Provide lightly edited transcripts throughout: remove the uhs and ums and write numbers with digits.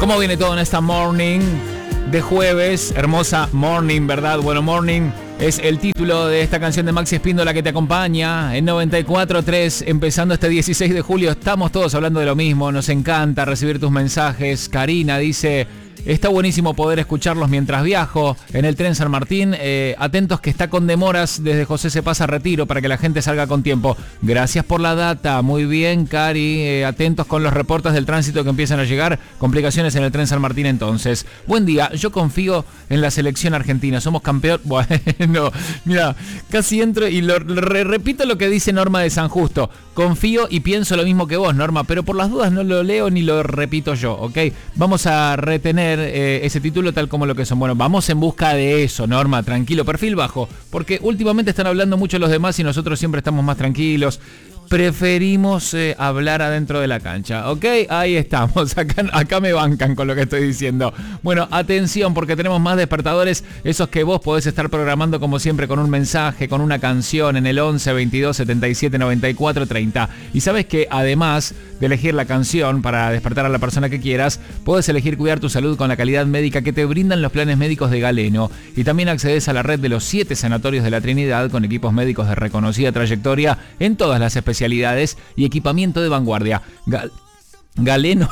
¿Cómo viene todo en esta morning de jueves? Hermosa morning, ¿verdad? Bueno, morning es el título de esta canción de Maxi Espíndola que te acompaña en 94.3, empezando este 16 de julio. Estamos todos hablando de lo mismo, nos encanta recibir tus mensajes. Karina dice: está buenísimo poder escucharlos mientras viajo en el tren San Martín. Atentos que está con demoras desde José Se Pasa a Retiro para que la gente salga con tiempo. Gracias por la data. Muy bien, Cari. Atentos con los reportes del tránsito que empiezan a llegar. Complicaciones en el tren San Martín entonces. Buen día. Yo confío en la selección argentina. Somos campeón. Bueno, mira, casi entro y repito lo que dice Norma de San Justo. Confío y pienso lo mismo que vos, Norma, pero por las dudas no lo leo ni lo repito yo, ¿ok? Vamos a retener ese título tal como lo que son. Bueno, vamos en busca de eso, Norma, tranquilo, perfil bajo, porque últimamente están hablando mucho los demás y nosotros siempre estamos más tranquilos. Preferimos hablar adentro de la cancha, ¿ok? Ahí estamos, acá me bancan con lo que estoy diciendo. Bueno, atención, porque tenemos más despertadores, esos que vos podés estar programando como siempre con un mensaje, con una canción en el 11 22 77 94 30. Y sabes que además de elegir la canción para despertar a la persona que quieras, podés elegir cuidar tu salud con la calidad médica que te brindan los planes médicos de Galeno. Y también accedes a la red de los 7 sanatorios de la Trinidad con equipos médicos de reconocida trayectoria en todas las especialidades y equipamiento de vanguardia. Galeno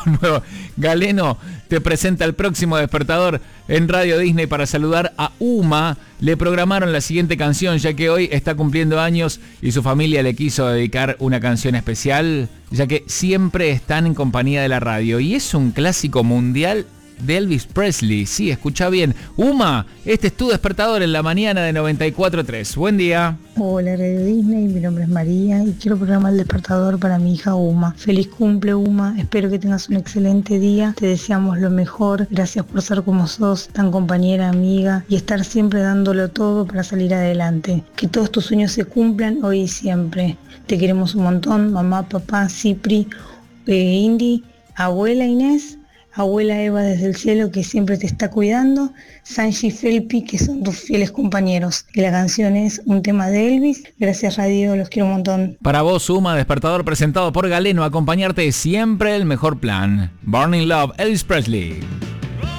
te presenta el próximo despertador en Radio Disney para saludar a Uma. Le programaron la siguiente canción ya que hoy está cumpliendo años y su familia le quiso dedicar una canción especial ya que siempre están en compañía de la radio y es un clásico mundial de Elvis Presley. Sí, escucha bien. Uma, este es tu despertador en la mañana de 94.3. Buen día. Hola Radio Disney, mi nombre es María y quiero programar el despertador para mi hija Uma. Feliz cumple, Uma, espero que tengas un excelente día, te deseamos lo mejor, gracias por ser como sos, tan compañera, amiga y estar siempre dándolo todo para salir adelante. Que todos tus sueños se cumplan hoy y siempre. Te queremos un montón, mamá, papá, Cipri, Indy, abuela Inés, abuela Eva desde el cielo que siempre te está cuidando, Sanji y Felpi que son tus fieles compañeros. Y la canción es un tema de Elvis. Gracias Radio, los quiero un montón. Para vos, Uma, despertador presentado por Galeno, acompañarte siempre el mejor plan. Burning Love, Elvis Presley.